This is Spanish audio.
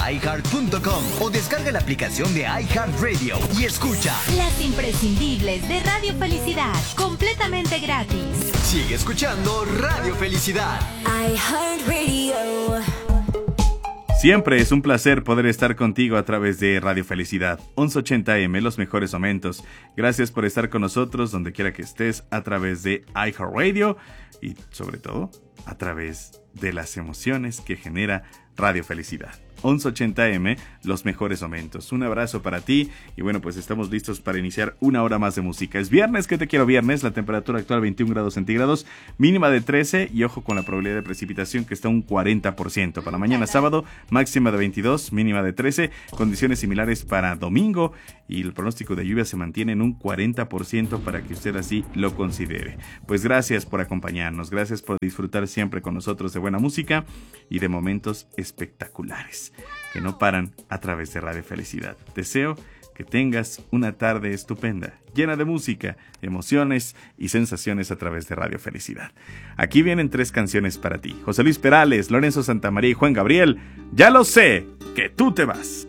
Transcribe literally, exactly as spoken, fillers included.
i heart punto com o descarga la aplicación de iHeartRadio y escucha las imprescindibles de Radio Felicidad, completamente gratis. Sigue escuchando Radio Felicidad. iHeartRadio. Siempre es un placer poder estar contigo a través de Radio Felicidad, once ochenta A M, los mejores momentos. Gracias por estar con nosotros donde quiera que estés a través de iHeartRadio y sobre todo a través de las emociones que genera Radio Felicidad. once ochenta A M, los mejores momentos. Un abrazo para ti y bueno, pues estamos listos para iniciar una hora más de música. Es viernes, que te quiero viernes, la temperatura actual veintiún grados centígrados, mínima de trece y ojo con la probabilidad de precipitación que está un cuarenta por ciento. Para mañana sábado, máxima de veintidós, mínima de trece, condiciones similares para domingo y el pronóstico de lluvia se mantiene en un cuarenta por ciento para que usted así lo considere. Pues gracias por acompañarnos, gracias por disfrutar siempre con nosotros de buena música y de momentos espectaculares que no paran a través de Radio Felicidad. Deseo que tengas una tarde estupenda, llena de música, emociones y sensaciones a través de Radio Felicidad. Aquí vienen tres canciones para ti. José Luis Perales, Lorenzo Santamaría y Juan Gabriel. Ya lo sé, que tú te vas.